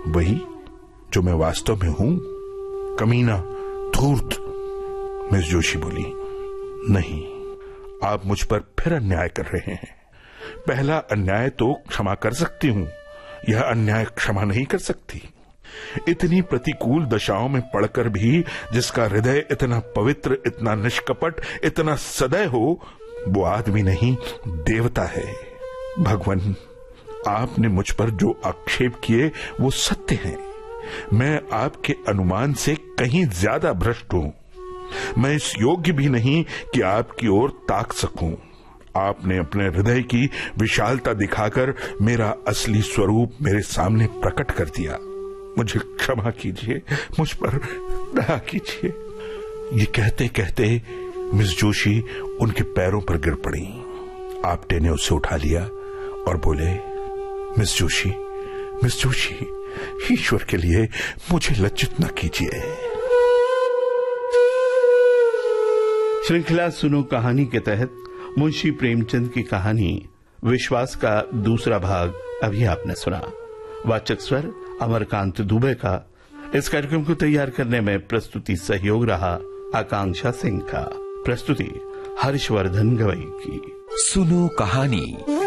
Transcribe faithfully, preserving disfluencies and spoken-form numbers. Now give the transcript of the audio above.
वही जो मैं वास्तव में हूं, कमीना, धूर्त। मिस जोशी बोली, नहीं, आप मुझ पर फिर अन्याय कर रहे हैं। पहला अन्याय तो क्षमा कर सकती हूं, यह अन्याय क्षमा नहीं कर सकती। इतनी प्रतिकूल दशाओं में पड़कर भी जिसका हृदय इतना पवित्र, इतना निष्कपट, इतना सदैव हो, वो आदमी नहीं, देवता है। भगवान, आपने मुझ पर जो आक्षेप किए वो सत्य हैं। मैं आपके अनुमान से कहीं ज्यादा भ्रष्ट हूं। मैं इस योग्य भी नहीं कि आपकी ओर ताक सकूं। आपने अपने हृदय की विशालता दिखाकर मेरा असली स्वरूप मेरे सामने प्रकट कर दिया। मुझे क्षमा कीजिए, मुझ पर दया कीजिए। ये कहते कहते मिस जोशी उनके पैरों पर गिर पड़ी। आप्टे ने उसे उठा लिया और बोले, मिस जोशी, मिस जोशी, ईश्वर के लिए मुझे लज्जित न कीजिए। श्रृंखला सुनो कहानी के तहत मुंशी प्रेमचंद की कहानी विश्वास का दूसरा भाग अभी आपने सुना। वाचक स्वर अमरकांत दुबे का। इस कार्यक्रम को तैयार करने में प्रस्तुति सहयोग रहा आकांक्षा सिंह का। प्रस्तुति हर्षवर्धन गवई की। सुनो कहानी।